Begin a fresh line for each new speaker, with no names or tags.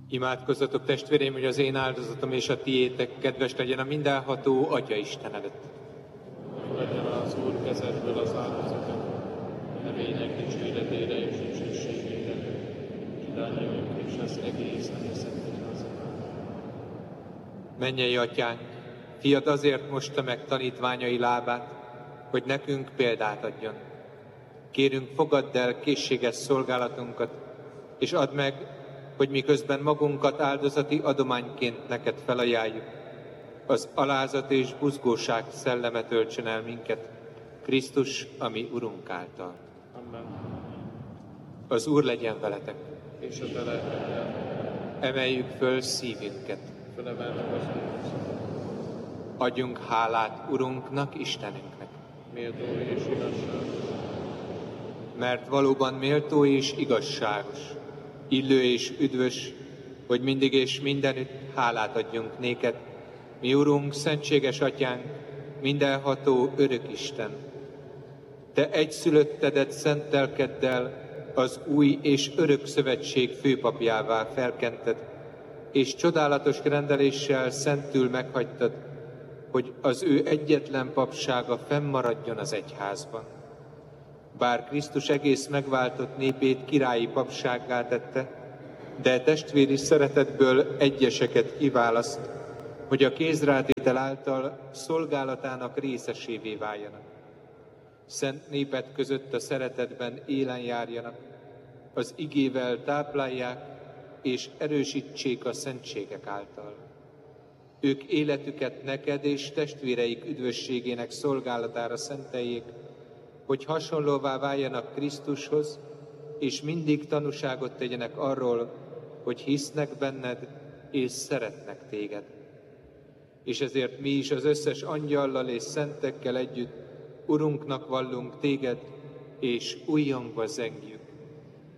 Imádkozzatok, testvéreim, hogy az én áldozatom és a tiétek kedves legyen a mindenható Atya Isten előtt.
Legyen az Úr kezedből az áldozatot, nevények dicséretére és dicsőségére, irányoljuk és az egész egyházat.
Mennyei Atyánk, Fiad azért mosta meg tanítványai lábát, hogy nekünk példát adjon. Kérünk, fogadd el készséges szolgálatunkat, és add meg, hogy miközben magunkat áldozati adományként neked felajánljuk, az alázat és buzgóság szelleme töltsön el minket, Krisztus, ami Urunk által.
Amen.
Az Úr legyen veletek.
És a te lelkeddel.
Emeljük föl szívünket.
Fölemeltük az Úrhoz.
Adjunk hálát Urunknak, Istenünknek.
Méltó és igazságos.
Mert valóban méltó és igazságos, illő és üdvös, hogy mindig és mindenütt hálát adjunk néked, mi Urunk, szentséges Atyánk, mindenható örök Isten. Te egyszülöttedet szentelkeddel az új és örök szövetség főpapjává felkented, és csodálatos rendeléssel szentül meghagytad, hogy az ő egyetlen papsága fennmaradjon az egyházban. Bár Krisztus egész megváltott népét királyi papsággá tette, de testvéri szeretetből egyeseket kiválaszt, hogy a kézrátétel által szolgálatának részesévé váljanak. Szent népet között a szeretetben élen járjanak, az igével táplálják és erősítsék a szentségek által. Ők életüket neked és testvéreik üdvösségének szolgálatára szenteljék, hogy hasonlóvá váljanak Krisztushoz, és mindig tanúságot tegyenek arról, hogy hisznek benned, és szeretnek téged. És ezért mi is az összes angyallal és szentekkel együtt Urunknak vallunk téged, és újjongva zengjük.